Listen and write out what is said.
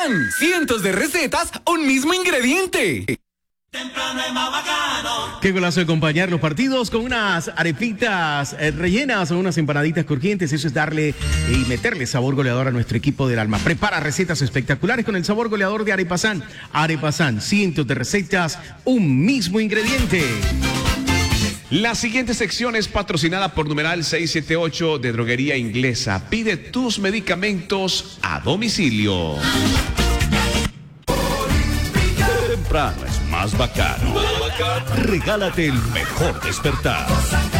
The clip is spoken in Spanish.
bacán. Cientos de recetas, un mismo ingrediente. Temprano es más bacano. Qué golazo de acompañar los partidos con unas arepitas rellenas o unas empanaditas crujientes. Eso es darle y meterle sabor goleador a nuestro equipo del alma. Prepara recetas espectaculares con el sabor goleador de Arepazán. Arepazán, cientos de recetas, un mismo ingrediente. La siguiente sección es patrocinada por numeral 678 de Droguería Inglesa. Pide tus medicamentos a domicilio. Temprano es más bacano. Regálate el mejor despertar.